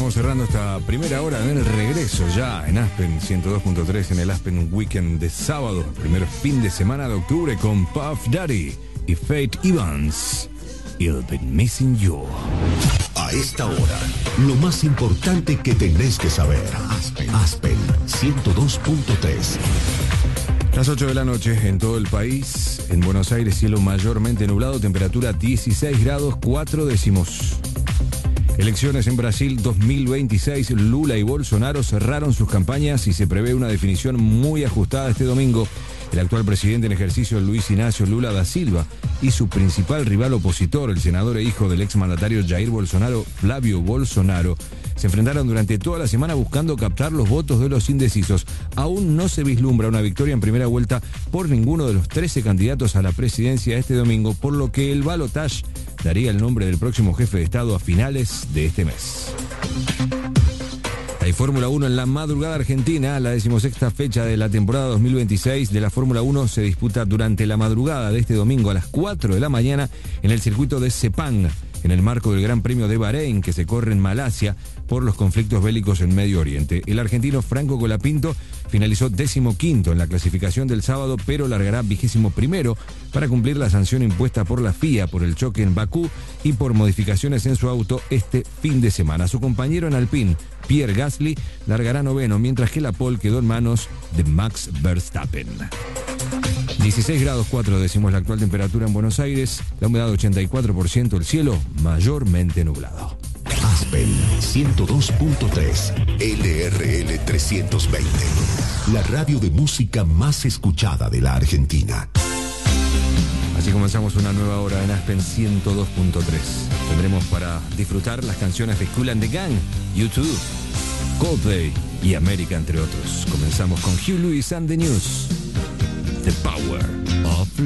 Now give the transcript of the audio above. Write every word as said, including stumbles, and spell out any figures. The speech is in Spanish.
Estamos cerrando esta primera hora en el regreso ya en Aspen ciento dos punto tres en el Aspen Weekend de sábado, primer fin de semana de octubre con Puff Daddy y Faith Evans. I've been missing you. A esta hora, lo más importante que tenés que saber. Aspen, Aspen ciento dos punto tres. Las ocho de la noche en todo el país. En Buenos Aires, cielo mayormente nublado, temperatura dieciséis grados cuatro décimos. Elecciones en Brasil dos mil veintiséis. Lula y Bolsonaro cerraron sus campañas y se prevé una definición muy ajustada este domingo. El actual presidente en ejercicio, Luis Ignacio Lula da Silva, y su principal rival opositor, el senador e hijo del exmandatario Jair Bolsonaro, Flavio Bolsonaro, se enfrentaron durante toda la semana buscando captar los votos de los indecisos. Aún no se vislumbra una victoria en primera vuelta por ninguno de los trece candidatos a la presidencia este domingo, por lo que el balotaje daría el nombre del próximo jefe de Estado a finales de este mes. Hay Fórmula uno en la madrugada argentina. La decimosexta fecha de la temporada dos mil veintiséis de la Fórmula uno se disputa durante la madrugada de este domingo a las cuatro de la mañana en el circuito de Sepang, en el marco del Gran Premio de Bahrein que se corre en Malasia por los conflictos bélicos en Medio Oriente. El argentino Franco Colapinto finalizó décimo quinto en la clasificación del sábado, pero largará vigésimo primero para cumplir la sanción impuesta por la F I A por el choque en Bakú y por modificaciones en su auto este fin de semana. Su compañero en Alpine, Pierre Gasly, largará noveno, mientras que la pole quedó en manos de Max Verstappen. dieciséis grados cuatro décimos la actual temperatura en Buenos Aires, la humedad ochenta y cuatro por ciento, el cielo mayormente nublado. Aspen ciento dos punto tres, L R L trescientos veinte, la radio de música más escuchada de la Argentina. Así comenzamos una nueva hora en Aspen ciento dos punto tres. Tendremos para disfrutar las canciones de Kool and the Gang, U dos, Coldplay y América, entre otros. Comenzamos con Hugh Lewis and the News. The Power.